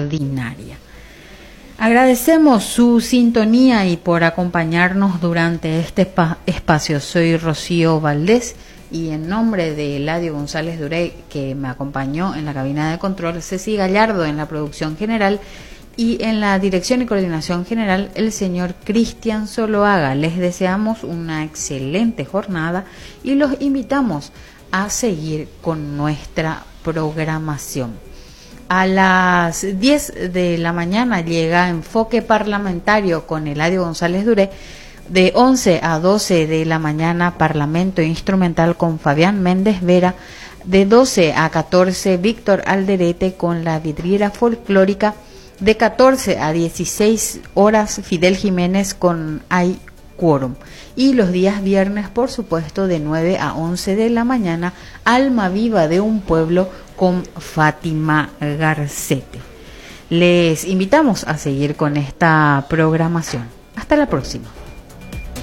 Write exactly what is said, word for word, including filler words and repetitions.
extraordinaria. Agradecemos su sintonía y por acompañarnos durante este espacio. Soy Rocío Valdés y en nombre de Eladio González Durey, que me acompañó en la cabina de control, Ceci Gallardo en la producción general y en la dirección y coordinación general, el señor Cristian Zoloaga. Les deseamos una excelente jornada y los invitamos a seguir con nuestra programación. A las diez de la mañana llega Enfoque Parlamentario con Eladio González Durey. De once a doce de la mañana, Parlamento Instrumental con Fabián Méndez Vera. De doce a catorce, Víctor Alderete con la vidriera folclórica. De catorce a dieciséis horas, Fidel Jiménez con Hay Quórum. Y los días viernes, por supuesto, de nueve a once de la mañana, Alma Viva de un Pueblo con Fátima Garcete. Les invitamos a seguir con esta programación. Hasta la próxima.